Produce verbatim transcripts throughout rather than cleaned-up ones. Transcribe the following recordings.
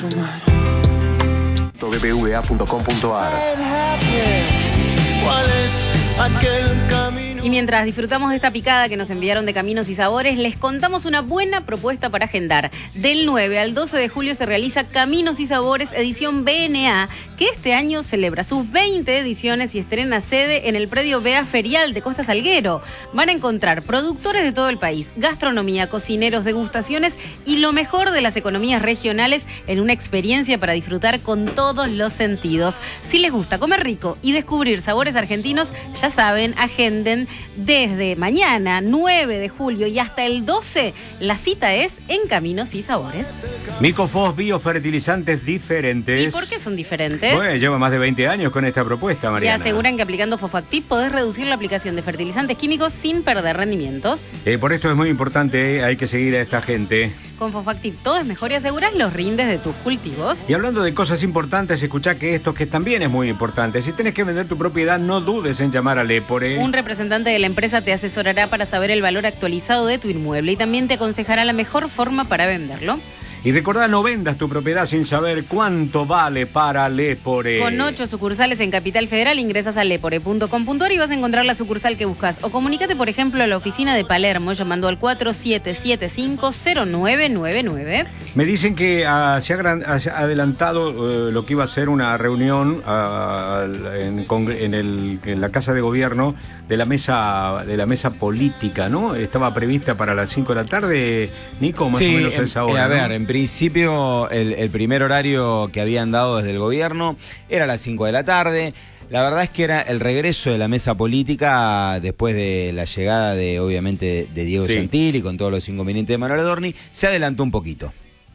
b b v a punto com punto a r. ¿Cuál es aquel camino? Y mientras disfrutamos de esta picada que nos enviaron de Caminos y Sabores, les contamos una buena propuesta para agendar. Del nueve al doce de julio se realiza Caminos y Sabores edición B N A, que este año celebra sus veinte ediciones y estrena sede en el predio B A Ferial de Costa Salguero. Van a encontrar productores de todo el país, gastronomía, cocineros, degustaciones y lo mejor de las economías regionales en una experiencia para disfrutar con todos los sentidos. Si les gusta comer rico y descubrir sabores argentinos, ya saben, agenden desde mañana, nueve de julio y hasta el doce. La cita es en Caminos y Sabores. Micofos, biofertilizantes diferentes. ¿Y por qué son diferentes? Bueno, lleva más de veinte años con esta propuesta, Mariana. Y aseguran que aplicando Fofactip podés reducir la aplicación de fertilizantes químicos sin perder rendimientos. Eh, por esto es muy importante, eh, hay que seguir a esta gente. Con Fofactip todo es mejor y aseguras los rindes de tus cultivos. Y hablando de cosas importantes, escuchá que esto que también es muy importante. Si tenés que vender tu propiedad, no dudes en llamar a Lepore. Un representante de la empresa te asesorará para saber el valor actualizado de tu inmueble y también te aconsejará la mejor forma para venderlo. Y recordá, no vendas tu propiedad sin saber cuánto vale para Lepore. Con ocho sucursales en Capital Federal, ingresas a lepore punto com punto a r y vas a encontrar la sucursal que buscas. O comunícate, por ejemplo, a la oficina de Palermo llamando al cuatro siete siete cinco cero nueve nueve nueve. Me dicen que uh, se ha, gran, ha adelantado uh, lo que iba a ser una reunión uh, en, en, el, en la Casa de Gobierno de la mesa de la mesa política, ¿no? Estaba prevista para las cinco de la tarde, Nico, más sí, o menos en, esa hora. Eh, a ver, ¿no? En principio el, el primer horario que habían dado desde el gobierno era a las cinco de la tarde. La verdad es que era el regreso de la mesa política después de la llegada de, obviamente, de Diego sí. Santilli con todos los inconvenientes de Manuel Adorni. Se adelantó un poquito.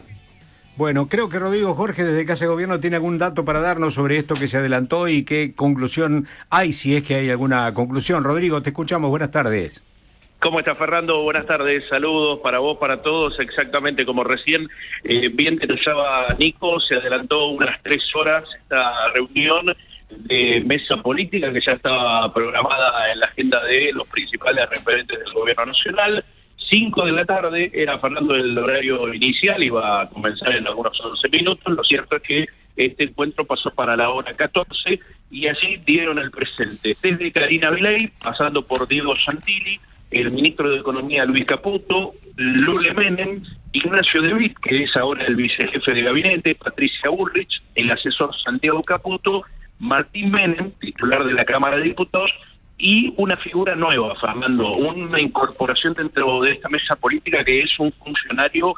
Bueno, creo que Rodrigo Jorge desde Casa de Gobierno tiene algún dato para darnos sobre esto que se adelantó y qué conclusión hay, si es que hay alguna conclusión. Rodrigo, te escuchamos. Buenas tardes. ¿Cómo está, Fernando? Buenas tardes, saludos para vos, para todos. Exactamente como recién eh, bien detallaba Nico, se adelantó unas tres horas esta reunión de mesa política que ya estaba programada en la agenda de los principales referentes del gobierno nacional. Cinco de la tarde era, Fernando, el horario inicial, iba a comenzar en algunos once minutos. Lo cierto es que este encuentro pasó para la hora catorce y allí dieron el presente desde Karina Milei, pasando por Diego Santilli, el ministro de Economía Luis Caputo, Lule Menem, Ignacio De Witt, que es ahora el vicejefe de gabinete, Patricia Bullrich, el asesor Santiago Caputo, Martín Menem, titular de la Cámara de Diputados, y una figura nueva, Fernando, una incorporación dentro de esta mesa política que es un funcionario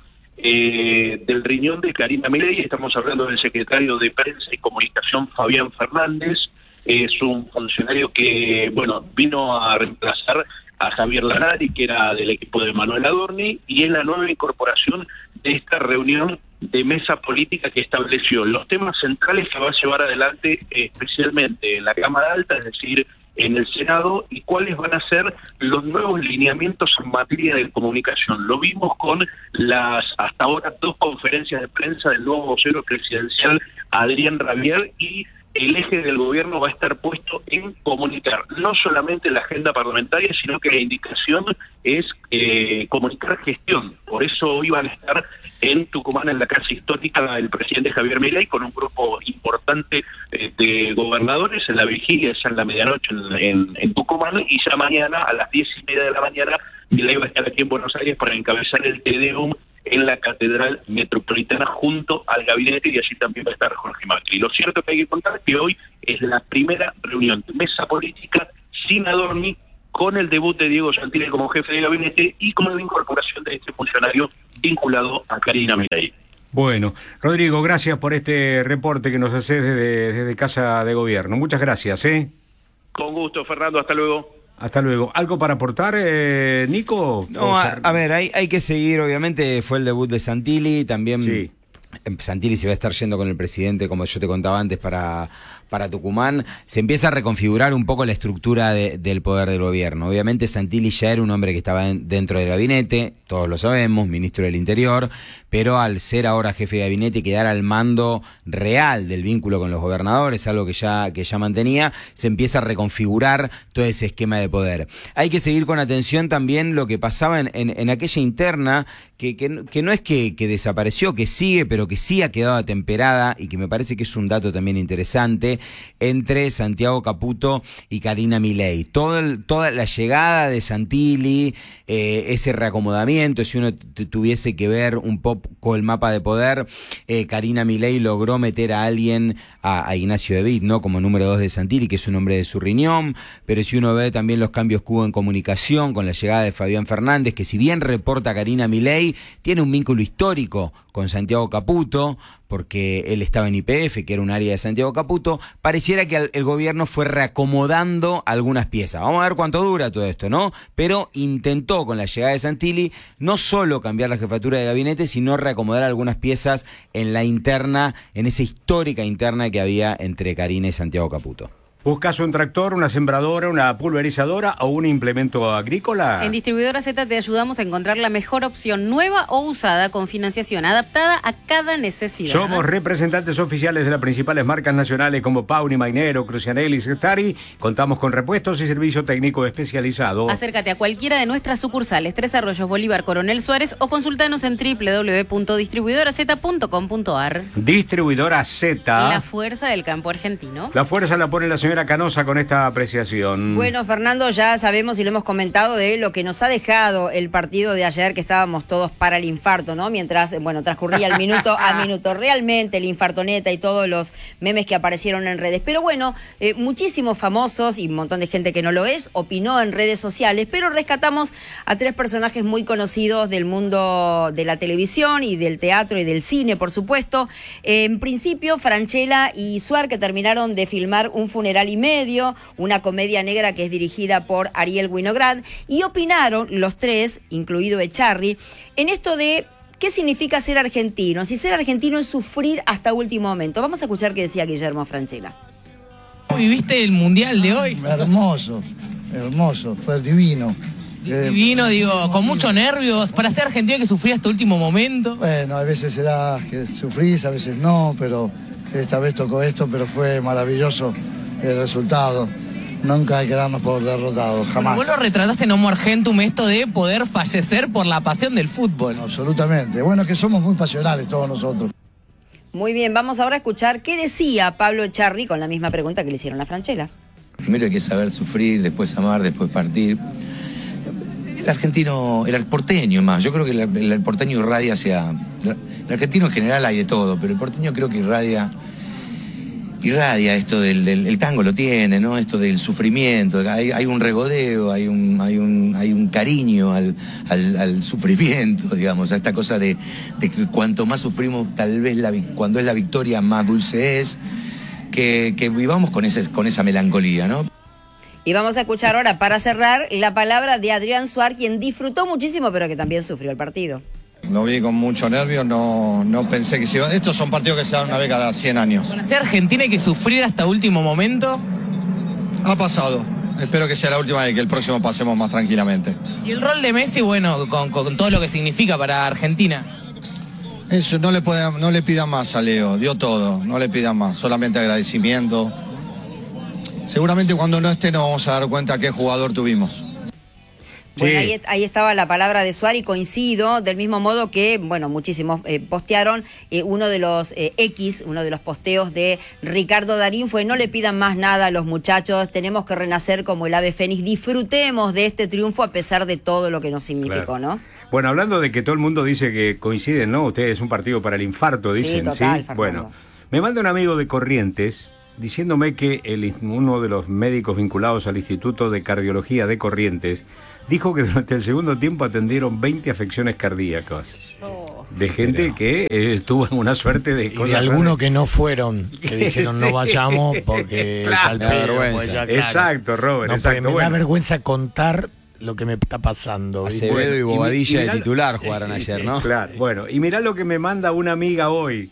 eh, del riñón de Karina Milei. Estamos hablando del secretario de Prensa y Comunicación, Fabián Fernández. Es un funcionario que, bueno, vino a reemplazar a Javier Lanari, que era del equipo de Manuel Adorni, y es la nueva incorporación de esta reunión de mesa política que estableció los temas centrales que va a llevar adelante eh, especialmente en la Cámara Alta, es decir, en el Senado, y cuáles van a ser los nuevos lineamientos en materia de comunicación. Lo vimos con las hasta ahora dos conferencias de prensa del nuevo vocero presidencial, Adrián Rabier, y el eje del gobierno va a estar puesto en comunicar no solamente la agenda parlamentaria, sino que la indicación es eh, comunicar gestión. Por eso hoy van a estar en Tucumán, en la casa histórica, el presidente Javier Milei, con un grupo importante eh, de gobernadores en la vigilia, ya en la medianoche en, en, en Tucumán, y ya mañana a las diez y media de la mañana Milei va a estar aquí en Buenos Aires para encabezar el Te Deum en la Catedral Metropolitana junto al gabinete, y allí también va a estar Jorge Macri. Lo cierto que hay que contar es que hoy es la primera reunión de mesa política sin Adorni, con el debut de Diego Santilli como jefe de gabinete y con la incorporación de este funcionario vinculado a Karina Milei. Bueno, Rodrigo, gracias por este reporte que nos haces desde, desde Casa de Gobierno. Muchas gracias, ¿eh? Con gusto, Fernando, hasta luego. Hasta luego. ¿Algo para aportar, eh, Nico? No, a, a ver, hay, hay que seguir, obviamente, fue el debut de Santilli, también sí. Santilli se va a estar yendo con el presidente, como yo te contaba antes, para, para Tucumán. Se empieza a reconfigurar un poco la estructura de, del poder del gobierno. Obviamente Santilli ya era un hombre que estaba en, dentro del gabinete, todos lo sabemos, ministro del Interior, pero al ser ahora jefe de gabinete y quedar al mando real del vínculo con los gobernadores, algo que ya, que ya mantenía, se empieza a reconfigurar todo ese esquema de poder. Hay que seguir con atención también lo que pasaba en, en, en aquella interna, que, que, que no es que, que desapareció, que sigue, pero lo que sí ha quedado atemperada, y que me parece que es un dato también interesante, entre Santiago Caputo y Karina Milei. Todo el, toda la llegada de Santilli, eh, ese reacomodamiento, si uno t- tuviese que ver un poco el mapa de poder, eh, Karina Milei logró meter a alguien, a, a Ignacio de Witt, ¿no? Como número dos de Santilli, que es un hombre de su riñón, pero si uno ve también los cambios que hubo en comunicación con la llegada de Fabián Fernández, que si bien reporta a Karina Milei, tiene un vínculo histórico con Santiago Caputo, porque él estaba en Y P F, que era un área de Santiago Caputo. Pareciera que el, el gobierno fue reacomodando algunas piezas. Vamos a ver cuánto dura todo esto, ¿no? Pero intentó, con la llegada de Santilli, no solo cambiar la jefatura de gabinete, sino reacomodar algunas piezas en la interna, en esa histórica interna que había entre Karina y Santiago Caputo. ¿Buscas un tractor, una sembradora, una pulverizadora o un implemento agrícola? En Distribuidora Z te ayudamos a encontrar la mejor opción, nueva o usada, con financiación adaptada a cada necesidad. Somos representantes oficiales de las principales marcas nacionales como Pauni, Mainero, Crucianelli y Sectari. Contamos con repuestos y servicio técnico especializado. Acércate a cualquiera de nuestras sucursales, Tres Arroyos, Bolívar, Coronel Suárez, o consultanos en doble u doble u doble u punto distribuidora z punto com punto a r. Distribuidora Z. La fuerza del campo argentino. La fuerza la pone la señora Canosa con esta apreciación. Bueno, Fernando, ya sabemos y lo hemos comentado de lo que nos ha dejado el partido de ayer, que estábamos todos para el infarto, ¿no? Mientras, bueno, transcurría el minuto a minuto. Realmente el infartoneta y todos los memes que aparecieron en redes. Pero bueno, eh, muchísimos famosos y un montón de gente que no lo es, opinó en redes sociales, pero rescatamos a tres personajes muy conocidos del mundo de la televisión y del teatro y del cine, por supuesto. Eh, en principio, Francella y Suar, que terminaron de filmar Un funeral y medio, una comedia negra que es dirigida por Ariel Winograd, y opinaron los tres, incluido Echarri, en esto de qué significa ser argentino, si ser argentino es sufrir hasta último momento. Vamos a escuchar qué decía Guillermo Francella. ¿Cómo viviste el mundial de hoy? Hermoso, hermoso, fue divino. Divino, digo, con muchos nervios, para ser argentino hay que sufrir hasta último momento. Bueno, a veces se da que sufrís, a veces no, pero esta vez tocó esto, pero fue maravilloso el resultado. Nunca hay que darnos por derrotados, jamás. Vos lo retrataste en Homo Argentum, esto de poder fallecer por la pasión del fútbol. Absolutamente. Bueno, es que somos muy pasionales todos nosotros. Muy bien, vamos ahora a escuchar qué decía Pablo Echarri con la misma pregunta que le hicieron a Francella. Primero hay que saber sufrir, después amar, después partir. El argentino, el porteño más, yo creo que el, el porteño irradia hacia... El argentino en general hay de todo, pero el porteño creo que irradia... irradia esto del, del el tango lo tiene, ¿no? Esto del sufrimiento, hay, hay un regodeo, hay un, hay un, hay un cariño al, al, al sufrimiento, digamos, a esta cosa de, de que cuanto más sufrimos, tal vez la, cuando es la victoria más dulce es, que, que vivamos con, ese, con esa melancolía, ¿no? Y vamos a escuchar ahora, para cerrar, la palabra de Adrián Suar, quien disfrutó muchísimo, pero que también sufrió el partido. Lo vi con mucho nervio, no, no pensé que se iba... Estos son partidos que se dan una vez cada cien años. ¿Para ser Argentina hay que sufrir hasta último momento? Ha pasado. Espero que sea la última vez y que el próximo pasemos más tranquilamente. Y el rol de Messi, bueno, con, con todo lo que significa para Argentina. Eso, no le, puede, no le pidan más a Leo, dio todo, no le pidan más, solamente agradecimiento. Seguramente cuando no esté nos vamos a dar cuenta qué jugador tuvimos. Bueno, Sí. ahí, ahí estaba la palabra de Suar y coincido, del mismo modo que, bueno, muchísimos eh, postearon, eh, uno de los eh, X, uno de los posteos de Ricardo Darín fue: no le pidan más nada a los muchachos, tenemos que renacer como el ave fénix, disfrutemos de este triunfo a pesar de todo lo que nos significó, Claro. ¿no? Bueno, hablando de que todo el mundo dice que coinciden, ¿no? Ustedes es un partido para el infarto, Sí, dicen, ¿sí? total, Fernando. Bueno, me manda un amigo de Corrientes diciéndome que el, uno de los médicos vinculados al Instituto de Cardiología de Corrientes dijo que durante el segundo tiempo atendieron veinte afecciones cardíacas. De gente Pero- que eh, tuvo una suerte de Y cosas de algunos raras. que no fueron, que dijeron no vayamos porque Claro. es al Da pedo, vergüenza. pues ya, claro. Exacto, Robert, No, exacto. pero me Bueno. da vergüenza contar lo que me está pasando. ¿viste? Acevedo y Bueno, y- Bobadilla y mirá- de titular jugaron ayer, ¿no? Claro, bueno, y mirá lo que me manda una amiga hoy.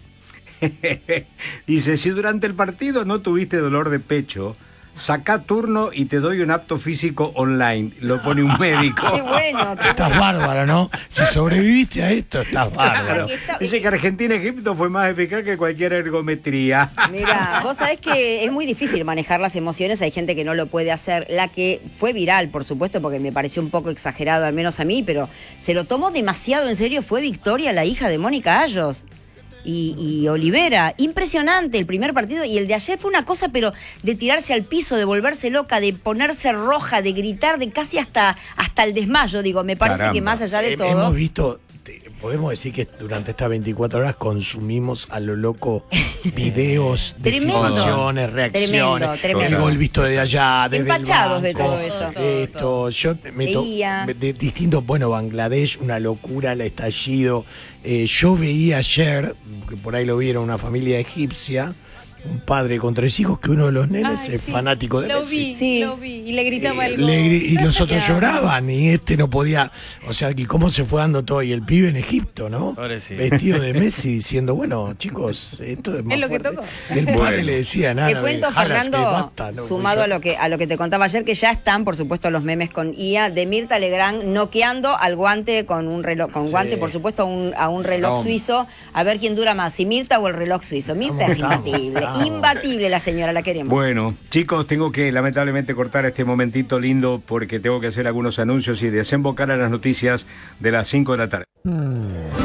Dice, si durante el partido no tuviste dolor de pecho, sacá turno y te doy un apto físico online. Lo pone un médico. Qué bueno. qué Estás bárbara, ¿no? Si sobreviviste a esto, estás bárbara. Aquí está- Dice que Argentina-Egipto fue más eficaz que cualquier ergometría. Mira, vos sabés que es muy difícil manejar las emociones, hay gente que no lo puede hacer. La que fue viral, por supuesto, porque me pareció un poco exagerado, al menos a mí, pero se lo tomó demasiado en serio, fue Victoria, la hija de Mónica Ayos. y, y Olivera. Impresionante el primer partido, y el de ayer fue una cosa, pero de tirarse al piso, de volverse loca, de ponerse roja, de gritar, de casi hasta, hasta el desmayo. Digo, me parece Caramba. que más allá de Hem- todo... Hemos visto, te- podemos decir que durante estas veinticuatro horas consumimos a lo loco videos de Tremendo. situaciones, reacciones, Tremendo, tremendo. el gol visto desde allá, desde Empachados el de banco, todo eso. Esto, yo me to- Veía. me- de distintos, bueno, Bangladesh, una locura, el estallido. Eh, yo veía ayer, que por ahí lo vieron, una familia egipcia, un padre con tres hijos, que uno de los nenes Ay, es sí, fanático de lo Messi. vi, Sí. lo vi. Y le gritaba Eh, el gol. le gri- y los otros lloraban y este no podía, o sea, y cómo se fue dando todo, y el pibe en Egipto, ¿no? Pobrecito. Vestido de Messi diciendo, bueno, chicos, esto es más Es lo que fuerte. tocó. Y el padre Bueno. le decía, nada, Te cuento, Fernando, basta, ¿no? sumado Yo- a lo que a lo que te contaba ayer, que ya están, por supuesto, los memes con I A de Mirta Legrand noqueando al guante con un reloj, con Sí. guante, por supuesto, a un, a un reloj No. suizo, a ver quién dura más, si Mirta o el reloj suizo. Mirta es Estamos, imbatible, estamos. imbatible la señora, la queremos. Bueno, chicos, tengo que lamentablemente cortar este momentito lindo porque tengo que hacer algunos anuncios y desembocar a las noticias de las cinco de la tarde.